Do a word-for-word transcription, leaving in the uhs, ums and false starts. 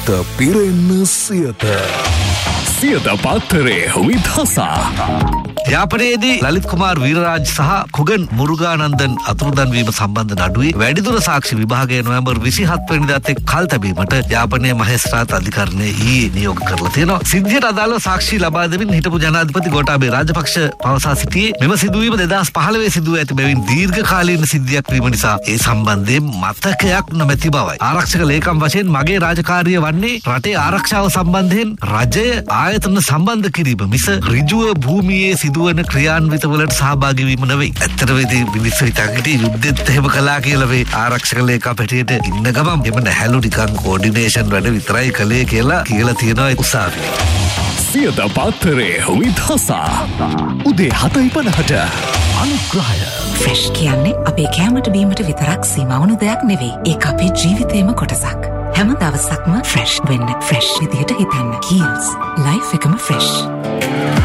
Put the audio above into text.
පිරෙන්න සියත සියත පත්තරේ විදහසා යාපනයේදී ලලිත් කුමාර් වීරරාජ් සහ කුගන් මුරුගානන්දන් අතුරුදන් වීම සම්බන්ධ නඩුවේ වැඩිදුර සාක්ෂි විභාගය නොවැම්බර් විසිහත් වෙනිදාට කල් තැබීමට යාපනයේ මහේස්ත්‍රාත් අධිකරණය ඊයේ නියෝග කරලා තියෙනවා. සිද්ධියට අදාළව සාක්ෂි ලබා දෙමින් හිටපු ජනාධිපති ගෝඨාභය රාජපක්ෂ පවසා සිටියේ මෙම සිදුවීම දෙදහස් පහළොව සිදුව ඇති බැවින් දීර්ඝකාලීන සිද්ධියක් වීම නිසා ඒ සම්බන්ධයෙන් මතකයක් නොමැති බවයි. ආරක්ෂක ලේකම් වශයෙන් මගේ රාජකාරිය වන්නේ රටේ ආරක්ෂාව සම්බන්ධයෙන් රජය ආයතන සම්බන්ධ කිරීම මිස ඍජුව භූමියේ සිදුවන ක්‍රියාන්විත වලට සහභාගී වීම නෙවෙයි. ඇත්තටම ඉතින් මිනිස්සු හිතන්නේ යුද්ධෙත් එහෙම කළා කියලා මේ ආරක්ෂක ලේකම් පැටියට ඉන්න ගමන් එම නැහැලු නිකන් කෝඩිනේෂන් වැඩ විතරයි කළේ කියලා කියලා තියෙනවා උසාවියේ. සියත පත්තරේ විදහසා උදේ හතයි පනහට අනුග්‍රහය. ෆ්‍රෙෂ් කියන්නේ අපේ කැමට බීමට විතරක් සීමා වුණු දෙයක් නෙවෙයි. ඒක අපේ ජීවිතේම කොටසක්. හැම දවසක්ම ෆ්‍රෙෂ් වෙන්න ෆ්‍රෙෂ් විදිහට හිතන්න. කීල්ස් ලයිෆ් එකම ෆ්‍රෙෂ්.